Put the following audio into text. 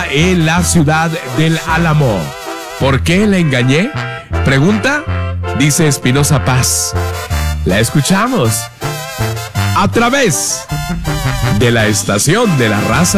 allá en la ciudad del Álamo. ¿Por qué la engañé? Pregunta, dice Espinosa Paz. La escuchamos a través de la estación de la raza.